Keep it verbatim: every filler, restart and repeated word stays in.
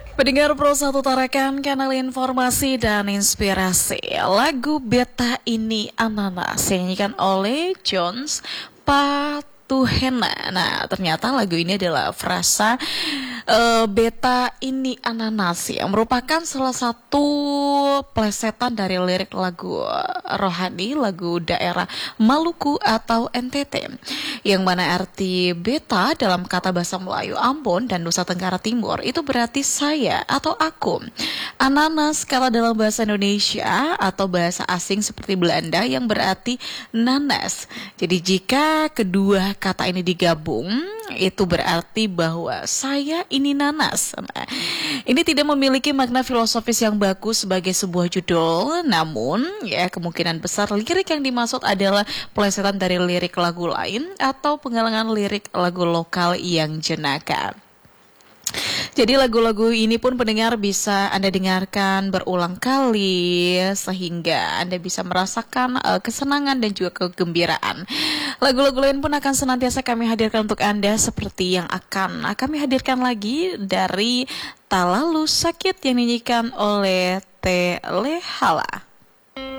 Pendengar Pro satu tarakan kanal informasi dan inspirasi. Lagu Beta Ini Ananas yang dinyanyikan oleh Jones Patuhena. Nah, ternyata lagu ini adalah frasa uh, Beta Ini Ananas yang merupakan salah satu plesetan dari lirik lagu rohani, lagu daerah Maluku atau N T T. Yang mana arti beta dalam kata bahasa Melayu Ambon dan Nusa Tenggara Timur itu berarti saya atau aku. Ananas kata dalam bahasa Indonesia atau bahasa asing seperti Belanda yang berarti nanas. Jadi jika kedua kata ini digabung itu berarti bahwa saya ini nanas. Nah, ini tidak memiliki makna filosofis yang bagus sebagai sebuah judul, namun ya kemungkinan besar lirik yang dimaksud adalah plesetan dari lirik lagu lain atau penggalangan lirik lagu lokal yang jenaka. Jadi lagu-lagu ini pun pendengar bisa Anda dengarkan berulang kali sehingga Anda bisa merasakan uh, kesenangan dan juga kegembiraan. Lagu-lagu lain pun akan senantiasa kami hadirkan untuk Anda seperti yang akan kami hadirkan lagi dari Tak Lalu Sakit yang dinyanyikan oleh T. Lehala.